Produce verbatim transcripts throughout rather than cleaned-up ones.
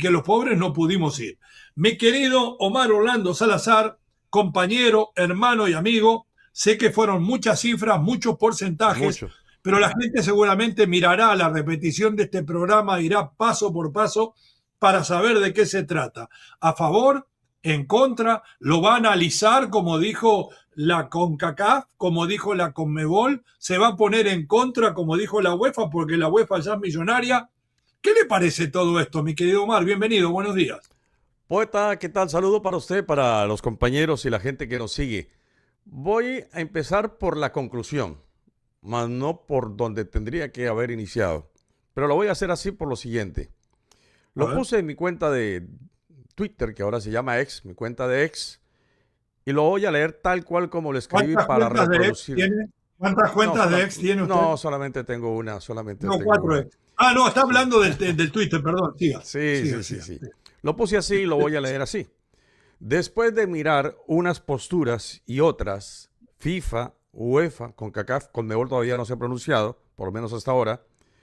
que los pobres no pudimos ir. Mi querido Omar Orlando Salazar, compañero, hermano y amigo, sé que fueron muchas cifras, muchos porcentajes, Mucho. pero la gente seguramente mirará la repetición de este programa, irá paso por paso para saber de qué se trata. ¿A favor? ¿En contra? ¿Lo va a analizar como dijo la CONCACAF, como dijo la CONMEBOL? ¿Se va a poner en contra como dijo la UEFA porque la UEFA ya es millonaria? ¿Qué le parece todo esto, mi querido Omar? Bienvenido, buenos días. Poeta, ¿qué tal? Saludo para usted, para los compañeros y la gente que nos sigue. Voy a empezar por la conclusión, más no por donde tendría que haber iniciado. Pero lo voy a hacer así por lo siguiente. A Lo ver. puse en mi cuenta de Twitter, que ahora se llama X, mi cuenta de X, y lo voy a leer tal cual como lo escribí ¿Cuántas para cuentas de ex reproducir. tiene? ¿Cuántas No, cuentas de sola- ex tiene usted? no, solamente tengo una, solamente No, tengo cuatro una. ex. Ah, no, está Sí. hablando del, del Twitter, perdón. Siga, Sí, siga, sí, sí, siga. sí. Lo puse así y lo voy a leer así. Después de mirar unas posturas y otras, FIFA, UEFA, CONCACAF, CONMEBOL todavía no se ha pronunciado, por lo menos hasta ahora,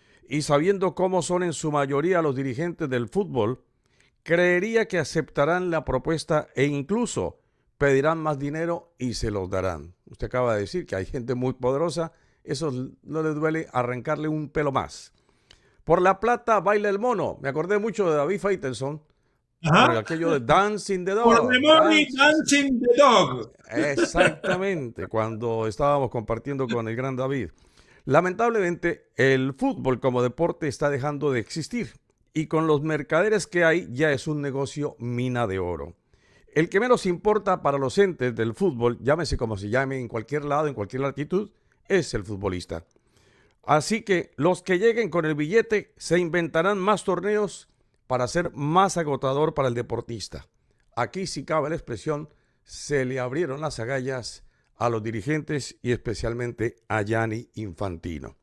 y sabiendo cómo son en su mayoría los dirigentes del fútbol, creería que aceptarán la propuesta e incluso pedirán más dinero y se los darán. Usted acaba de decir que hay gente muy poderosa, eso no le duele arrancarle un pelo más. Por la plata baila el mono. Me acordé mucho de David Faitelson, por Ajá. aquello de Dancing the For the Dog. money Dance. dancing the dog. Exactamente, cuando estábamos compartiendo con el gran David. Lamentablemente, el fútbol como deporte está dejando de existir y con los mercaderes que hay ya es un negocio mina de oro. El que menos importa para los entes del fútbol, llámese como se llame, en cualquier lado, en cualquier latitud, es el futbolista. Así que los que lleguen con el billete se inventarán más torneos para ser más agotador para el deportista. Aquí, si cabe la expresión, se le abrieron las agallas a los dirigentes y especialmente a Gianni Infantino.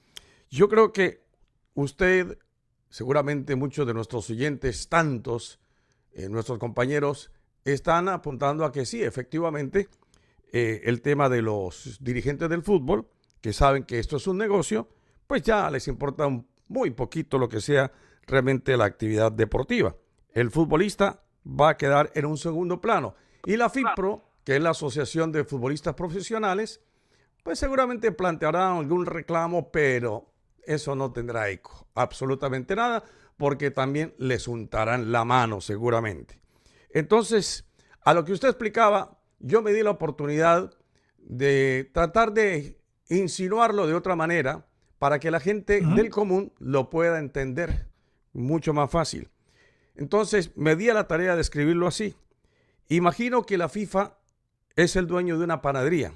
Yo creo que usted, seguramente muchos de nuestros oyentes, tantos, eh, nuestros compañeros, están apuntando a que sí, efectivamente, eh, el tema de los dirigentes del fútbol, que saben que esto es un negocio, pues ya les importa un, muy poquito lo que sea realmente la actividad deportiva. El futbolista va a quedar en un segundo plano. Y la FIPRO, que es la Asociación de Futbolistas Profesionales, pues seguramente planteará algún reclamo, pero eso no tendrá eco, absolutamente nada, porque también les untarán la mano seguramente. Entonces, a lo que usted explicaba, yo me di la oportunidad de tratar de insinuarlo de otra manera para que la gente Uh-huh. del común lo pueda entender mucho más fácil. Entonces, me di a la tarea de escribirlo así. Imagino que la FIFA es el dueño de una panadería.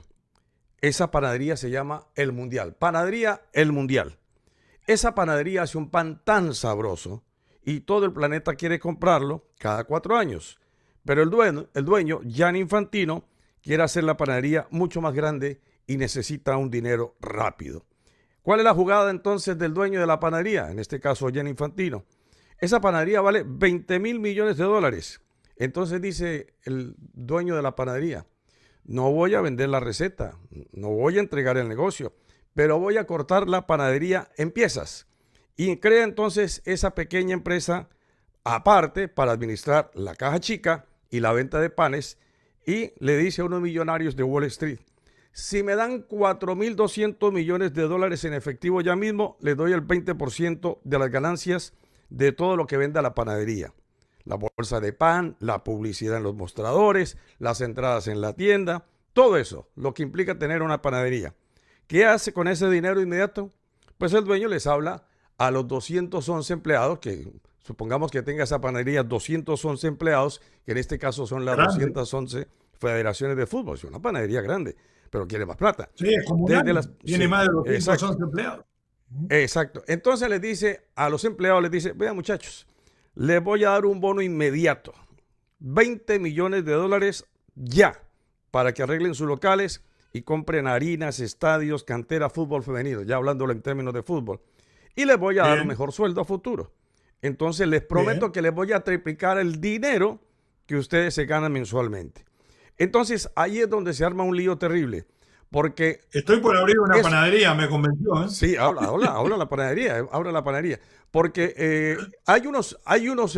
Esa panadería se llama El Mundial. Panadería El Mundial. Esa panadería hace un pan tan sabroso y todo el planeta quiere comprarlo cada cuatro años. Pero el dueño, el dueño, Gianni Infantino, quiere hacer la panadería mucho más grande y necesita un dinero rápido. ¿Cuál es la jugada entonces del dueño de la panadería? En este caso, Gianni Infantino. Esa panadería vale veinte mil millones de dólares. Entonces dice el dueño de la panadería, no voy a vender la receta, no voy a entregar el negocio, pero voy a cortar la panadería en piezas. Y crea entonces esa pequeña empresa aparte para administrar la caja chica y la venta de panes y le dice a unos millonarios de Wall Street, si me dan cuatro mil doscientos millones de dólares en efectivo ya mismo, les doy el veinte por ciento de las ganancias de todo lo que venda la panadería. La bolsa de pan, la publicidad en los mostradores, las entradas en la tienda, todo eso, lo que implica tener una panadería. ¿Qué hace con ese dinero inmediato? Pues el dueño les habla a los doscientos once empleados, que supongamos que tenga esa panadería doscientos once empleados, que en este caso son las Grande. doscientas once federaciones de fútbol. Es una panadería grande, pero quiere más plata. Sí, es como un Desde año. las, Tiene sí, más de doscientos exacto, once empleados. exacto. Entonces les dice a los empleados, les dice, vean muchachos, les voy a dar un bono inmediato, veinte millones de dólares ya, para que arreglen sus locales y compren harinas, estadios, cantera, fútbol femenino, ya hablándolo en términos de fútbol. Y les voy a dar un Bien, mejor sueldo a futuro. Entonces les prometo bien. que les voy a triplicar el dinero que ustedes se ganan mensualmente. Entonces ahí es donde se arma un lío terrible, porque Estoy por abrir una es, panadería, me convenció, ¿eh? sí, habla, habla, habla la panadería, habla la panadería, porque eh, hay unos, hay unos